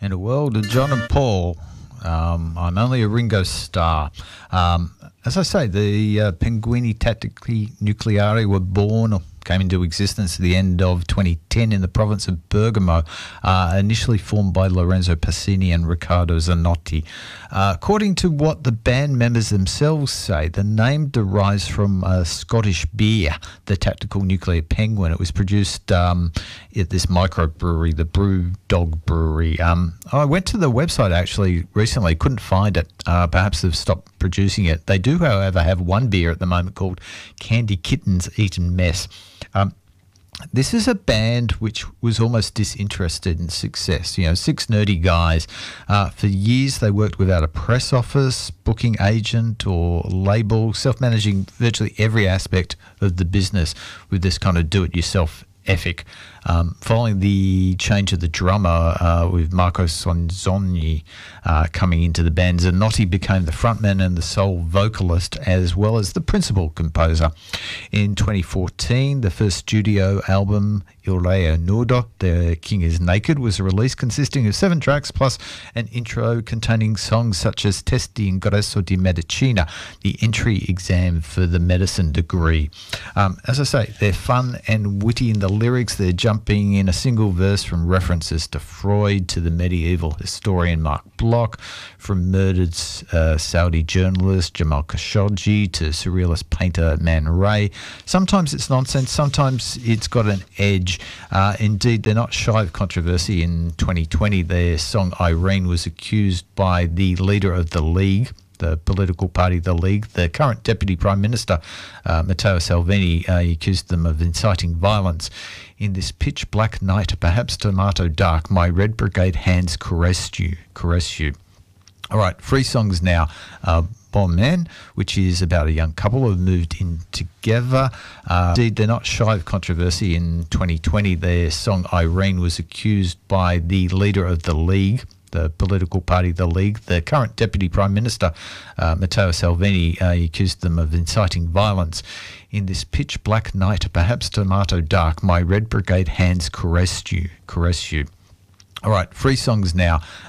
In a world of John and Paul, I'm only a Ringo Starr. As I say, the Pinguini Tattici Nucleari were born or came into existence at the end of 2010 in the province of Bergamo, initially formed by Lorenzo Passini and Riccardo Zanotti. According to what the band members themselves say, the name derives from a Scottish beer, the Tactical Nuclear Penguin. It was produced at this microbrewery, the Brewdog Brewery. I went to the website actually recently, couldn't find it. Perhaps they've stopped producing it. They do, however, have one beer at the moment called Candy Kittens Eaten Mess. This is a band which was almost disinterested in success. You know, six nerdy guys. For years they worked without a press office, booking agent or label, self-managing virtually every aspect of the business with this kind of do-it-yourself ethic. Following the change of the drummer with Marco Sonzogni coming into the band, Zanotti became the frontman and the sole vocalist as well as the principal composer. In 2014, the first studio album, Il Re Nudo, The King is Naked, was released, consisting of 7 tracks plus an intro containing songs such as Test di Ingresso di Medicina, the entry exam for the medicine degree. As I say, they're fun and witty in the lyrics. They're jumping in a single verse from references to Freud to the medieval historian Mark Bloch, from murdered Saudi journalist Jamal Khashoggi to surrealist painter Man Ray. Sometimes it's nonsense, sometimes it's got an edge. Indeed, they're not shy of controversy. In 2020, their song Irene was accused by the leader of the League, the political party, the League, the current Deputy Prime Minister, Matteo Salvini. He accused them of inciting violence. In this pitch black night, perhaps tomato dark, my red brigade hands caress you. All right, 3 songs now. Bon Man, which is about a young couple who have moved in together. Indeed, they're not shy of controversy. In 2020, their song Irene was accused by the leader of the League, the political party, the League, the current Deputy Prime Minister, Matteo Salvini. He accused them of inciting violence. In this pitch black night, perhaps tomato dark, my red brigade hands caress you. All right, 3 songs now.